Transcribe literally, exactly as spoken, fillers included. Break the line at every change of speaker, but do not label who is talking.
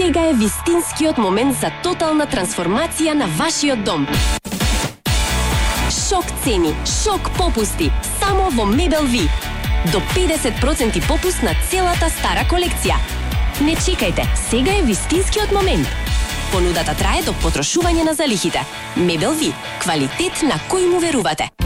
Сега е вистинскиот момент за тотална трансформација на вашиот дом. Шок цени, шок попусти, само во Мебелви. До педесет проценти попуст на целата стара колекција. Не чекајте, сега е вистинскиот момент. Понудата трае до потрошување на залихите. Мебелви, квалитет на кој му верувате.